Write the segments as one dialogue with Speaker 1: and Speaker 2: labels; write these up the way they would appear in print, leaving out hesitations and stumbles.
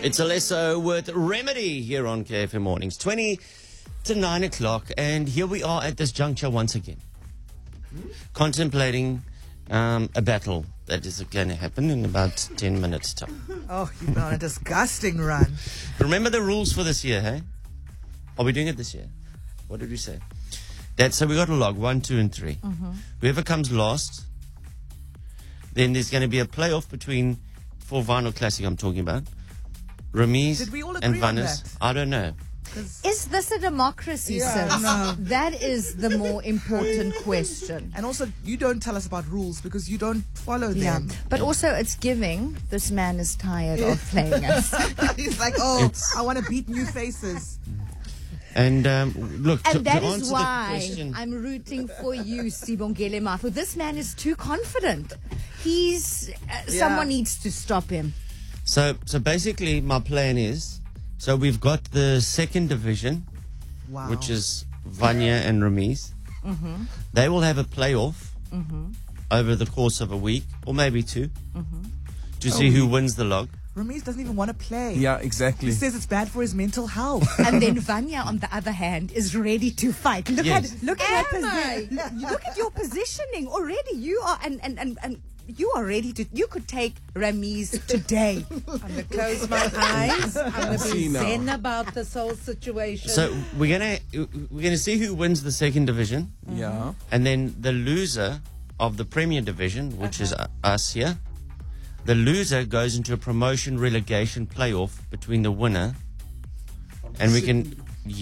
Speaker 1: It's Alesso with Remedy here on KFM Mornings, 20 to 9 o'clock. And here we are at this juncture once again, contemplating a battle that is going to happen in about 10 minutes' time.
Speaker 2: Oh, you've been on a disgusting run.
Speaker 1: Remember the rules for this year, hey? Are we doing it this year? What did we say? So we got a log, 1, 2, and 3. Whoever comes last, then there's going to be a playoff between, for Vinyl Classic I'm talking about, Ramiz
Speaker 2: Did we all
Speaker 1: and
Speaker 2: agree on
Speaker 1: Vannes.
Speaker 2: that?
Speaker 1: I don't know.
Speaker 3: Is this a democracy,
Speaker 2: Yeah,
Speaker 3: sir?
Speaker 2: no.
Speaker 3: That is the more important question.
Speaker 2: And also, you don't tell us about rules because you don't follow
Speaker 3: Yeah,
Speaker 2: them.
Speaker 3: but also it's giving. This man is tired of playing us.
Speaker 2: He's like, oh, I want to beat new faces.
Speaker 1: And look,
Speaker 3: And that
Speaker 1: to
Speaker 3: is
Speaker 1: answer the
Speaker 3: why
Speaker 1: question,
Speaker 3: I'm rooting for you, Sibongile Mafu. This man is too confident. He's someone needs to stop him.
Speaker 1: so basically my plan is, so we've got the second division,
Speaker 2: Wow.
Speaker 1: which is Vanya and Ramiz. They will have a playoff over the course of a week or maybe two to see who wins the log.
Speaker 2: Ramiz doesn't even want to play.
Speaker 4: Yeah, exactly.
Speaker 2: He says it's bad for his mental health.
Speaker 3: And then Vanya, on the other hand, is ready to fight. Look
Speaker 1: Yes.
Speaker 3: at look at your positioning already. You are and you are ready to. You could take Ramiz today.
Speaker 5: I'm going to close my eyes. I'm going to
Speaker 4: See
Speaker 5: be
Speaker 4: now.
Speaker 5: zen about this whole situation.
Speaker 1: So we're gonna see who wins the second division,
Speaker 4: Yeah.
Speaker 1: and then the loser of the Premier Division, which is us here. The loser goes into a promotion relegation playoff between the winner, and we can,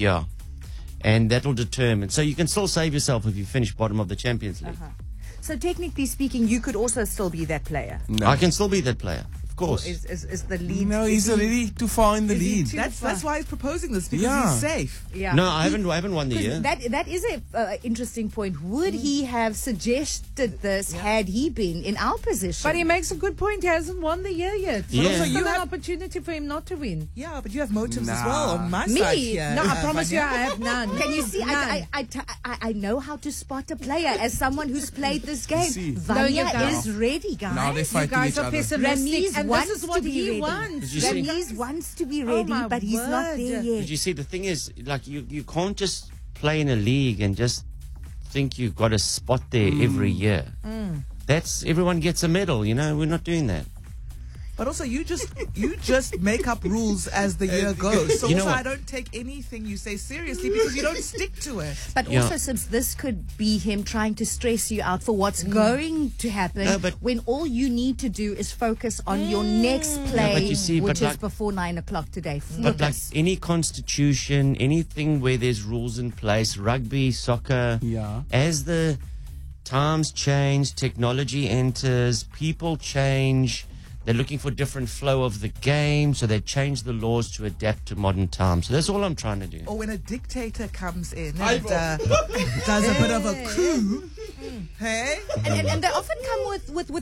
Speaker 1: and that'll determine. So you can still save yourself if you finish bottom of the Champions League.
Speaker 3: So technically speaking, you could also still be that player.
Speaker 4: No.
Speaker 1: I can still be that player, of course.
Speaker 3: Is the lead?
Speaker 4: No, he's already too far in the lead.
Speaker 2: That's why he's proposing this, because
Speaker 4: Yeah.
Speaker 2: he's safe.
Speaker 3: Yeah.
Speaker 1: No, I haven't won the year.
Speaker 3: That is a interesting point. Would he have suggested this had he been in our position?
Speaker 5: but he makes a good point. He hasn't won the year yet.
Speaker 1: Yeah.
Speaker 5: So
Speaker 1: Also,
Speaker 5: still
Speaker 2: you
Speaker 5: an
Speaker 2: have-
Speaker 5: opportunity for him not to win.
Speaker 2: Yeah, but you have motives as
Speaker 4: Nah.
Speaker 2: well on my
Speaker 3: Me?
Speaker 2: side here.
Speaker 5: No, I promise you,
Speaker 2: Vanya.
Speaker 5: I have none.
Speaker 3: Can you see?
Speaker 5: None.
Speaker 3: I know how to spot a player as someone who's played this game.
Speaker 4: See.
Speaker 3: Vanya
Speaker 5: No, you don't.
Speaker 3: is ready, guys.
Speaker 4: Now they're
Speaker 5: You
Speaker 4: fighting
Speaker 5: guys
Speaker 4: each
Speaker 5: are
Speaker 4: other.
Speaker 5: pessimistic,
Speaker 3: Ramiz
Speaker 5: and
Speaker 3: wants
Speaker 5: this is
Speaker 3: to
Speaker 5: what
Speaker 3: be
Speaker 5: he
Speaker 3: ready.
Speaker 5: wants.
Speaker 1: Did you see?
Speaker 3: Ramiz wants to be
Speaker 5: Oh,
Speaker 3: ready,
Speaker 5: my
Speaker 3: but he's not
Speaker 5: word.
Speaker 3: there
Speaker 1: But
Speaker 3: yet.
Speaker 1: you see, the thing is, like, you can't just play in a league and just think you've got a spot there every year. That's, everyone gets a medal, you know. We're not doing that.
Speaker 2: But also, you just make up rules as the year goes. So
Speaker 1: You know
Speaker 2: also,
Speaker 1: what?
Speaker 2: I don't take anything you say seriously because you don't stick to it.
Speaker 3: But
Speaker 1: Yeah.
Speaker 3: also, since this could be him trying to stress you out for what's going to happen,
Speaker 1: No, but-
Speaker 3: when all you need to do is focus on your next play,
Speaker 1: but you see,
Speaker 3: which
Speaker 1: but
Speaker 3: is
Speaker 1: like-
Speaker 3: before 9 o'clock today.
Speaker 1: But like
Speaker 3: Focus.
Speaker 1: any constitution, anything where there's rules in place, rugby, soccer,
Speaker 4: Yeah.
Speaker 1: as the times change, technology enters, people change, they're looking for different flow of the game, so they change the laws to adapt to modern times. So that's all I'm trying to do.
Speaker 2: Or when a dictator comes in and does a bit of a coup. Hey?
Speaker 3: And they often come with